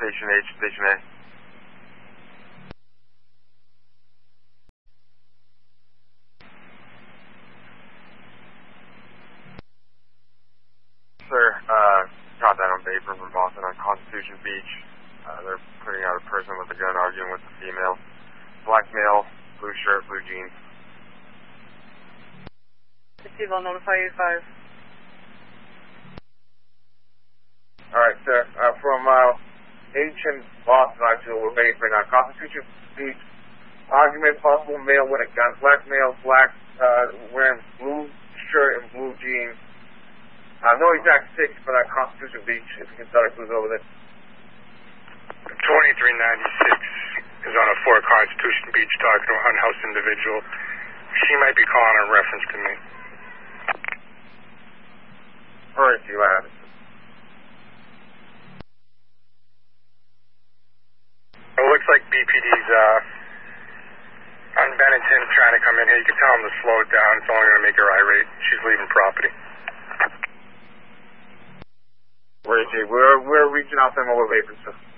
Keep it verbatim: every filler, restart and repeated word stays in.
Station H, Station A. Sir, uh, got that on paper from Boston on Constitution Beach. Uh, they're putting out a person with a gun arguing with a female. Black male, blue shirt, blue jeans. Steve, I'll notify you five. Alright, sir. Uh, from uh, H and Boston, actually, we're vaping on Constitution Beach. Argument, possible male with a gun. Black male, black, uh, wearing blue shirt and blue jeans. Uh, no exact six, but on Constitution Beach, if you can tell us who's over there. twenty-three ninety-six is on a four Constitution Beach talking to an unhoused individual. She might be calling in reference to me. Alright, see what happens. It looks like B P D's uh, on Bennington trying to come in here. You can tell him to slow it down. It's only going to make her irate. She's leaving property. Ray J, we're, we're reaching out to them over vaping, sir.